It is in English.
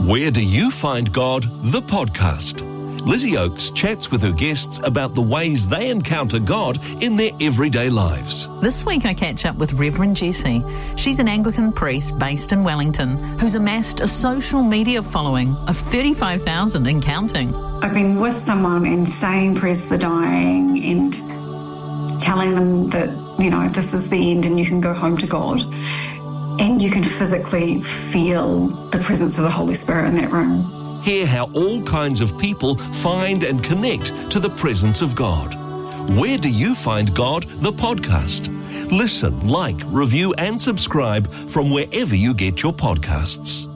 Where Do You Find God? The podcast. Lizzie Oakes chats with her guests about the ways they encounter God in their everyday lives. This week I catch up with Reverend Jessie. She's an Anglican priest based in Wellington who's amassed a social media following of 35,000 and counting. I've been with someone and saying prayers for the dying and telling them that, this is the end and you can go home to God. And you can physically feel the presence of the Holy Spirit in that room. Hear how all kinds of people find and connect to the presence of God. Where Do You Find God? The podcast. Listen, like, review and subscribe from wherever you get your podcasts.